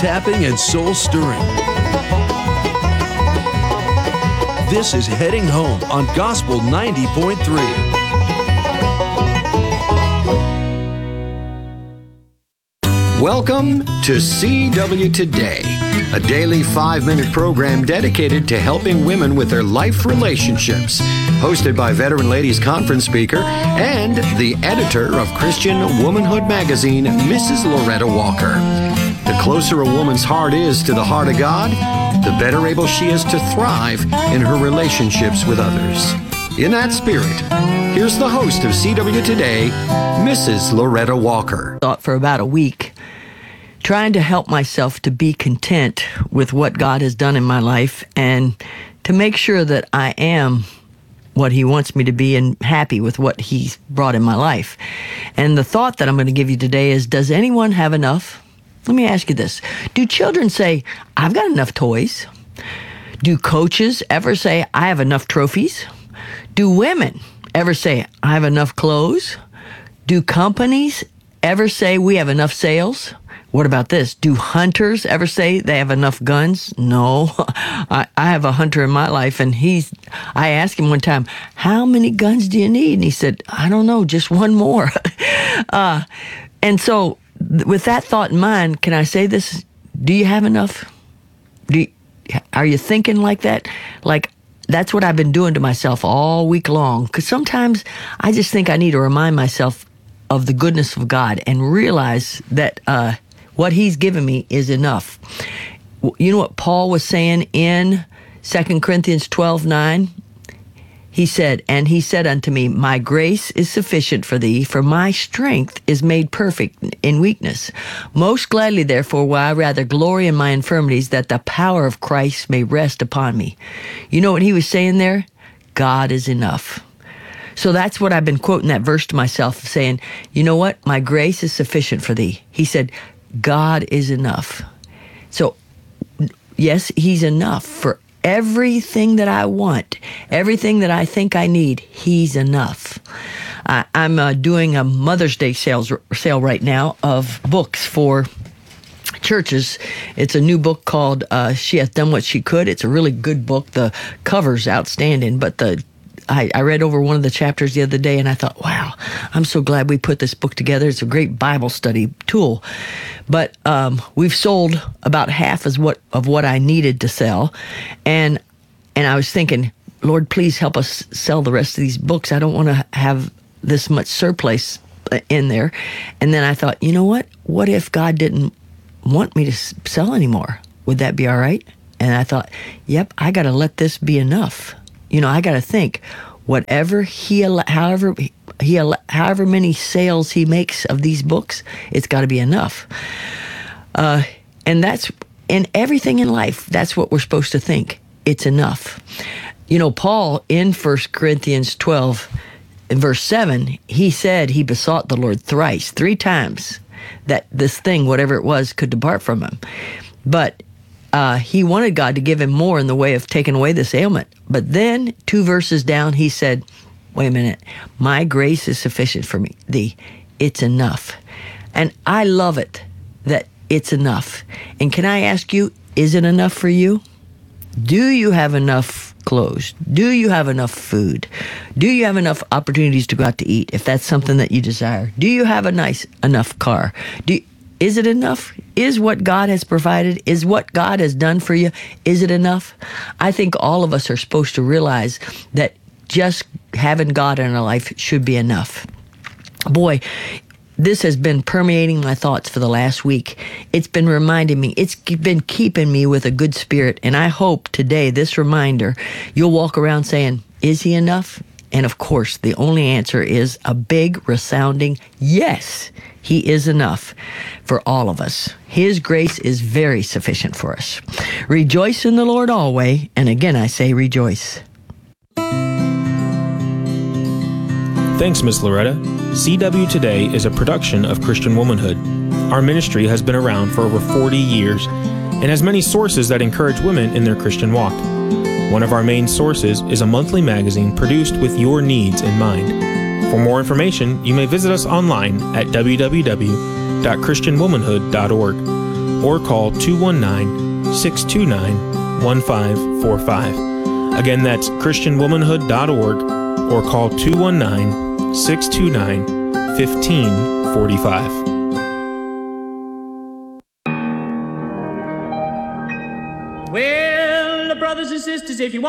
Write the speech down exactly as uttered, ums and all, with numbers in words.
heart-tapping and soul-stirring. This is Heading Home on Gospel ninety point three. Welcome to C W Today, a daily five-minute program dedicated to helping women with their life relationships, hosted by Veteran Ladies Conference speaker and the editor of Christian Womanhood magazine, Missus Loretta Walker. The closer a woman's heart is to the heart of God, the better able she is to thrive in her relationships with others. In that spirit, here's the host of C W Today, Missus Loretta Walker. Thought for about a week, trying to help myself to be content with what God has done in my life and to make sure that I am what He wants me to be and happy with what He's brought in my life. And the thought that I'm going to give you today is, does anyone have enough? Let me ask you this. Do children say, I've got enough toys? Do coaches ever say, I have enough trophies? Do women ever say, I have enough clothes? Do companies ever say, we have enough sales? What about this? Do hunters ever say they have enough guns? No. I, I have a hunter in my life, and he's, I asked him one time, how many guns do you need? And he said, I don't know, just one more. uh, and so th- with that thought in mind, can I say this? Do you have enough? Do you, are you thinking like that? Like, that's what I've been doing to myself all week long. Because sometimes I just think I need to remind myself of the goodness of God and realize that uh, what He's given me is enough. You know what Paul was saying in Second Corinthians twelve nine? He said, and He said unto me, my grace is sufficient for thee, for my strength is made perfect in weakness. Most gladly, therefore, will I rather glory in my infirmities, that the power of Christ may rest upon me. You know what he was saying there? God is enough. So that's what I've been quoting that verse to myself, saying, you know what? My grace is sufficient for thee. He said, God is enough. So, yes, He's enough for everything that I want, everything that I think I need. He's enough. I, I'm uh, doing a Mother's Day sales sale right now of books for churches. It's a new book called uh, She Hath Done What She Could. It's a really good book. The cover's outstanding, but the I, I read over one of the chapters the other day, and I thought, wow, I'm so glad we put this book together. It's a great Bible study tool. But um, we've sold about half as what of what I needed to sell. And and I was thinking, Lord, please help us sell the rest of these books. I don't want to have this much surplus in there. And then I thought, you know what? What if God didn't want me to sell anymore? Would that be all right? And I thought, yep, I got to let this be enough. You know, I got to think, whatever he, however he, however many sales he makes of these books, it's got to be enough. Uh, and that's in everything in life. That's what we're supposed to think. It's enough. You know, Paul in First Corinthians twelve, in verse seven, he said he besought the Lord thrice, three times, that this thing, whatever it was, could depart from him. But Uh, he wanted God to give him more in the way of taking away this ailment. But then, two verses down, he said, wait a minute, my grace is sufficient for me, thee. It's enough. And I love it that it's enough. And can I ask you, is it enough for you? Do you have enough clothes? Do you have enough food? Do you have enough opportunities to go out to eat, if that's something that you desire? Do you have a nice enough car? Do you, Is it enough? Is what God has provided, is what God has done for you, is it enough? I think all of us are supposed to realize that just having God in our life should be enough. Boy, this has been permeating my thoughts for the last week. It's been reminding me, it's been keeping me with a good spirit, and I hope today, this reminder, you'll walk around saying, is He enough? And of course, the only answer is a big, resounding yes. He is enough for all of us. His grace is very sufficient for us. Rejoice in the Lord always, and again I say rejoice. Thanks, Miz Loretta. C W Today is a production of Christian Womanhood. Our ministry has been around for over forty years and has many sources that encourage women in their Christian walk. One of our main sources is a monthly magazine produced with your needs in mind. For more information, you may visit us online at w w w dot christian womanhood dot org. or call two one nine, six two nine, one five four five. Again, that's christian womanhood dot org or call two one nine, six two nine, one five four five. Well, brothers and sisters, if you want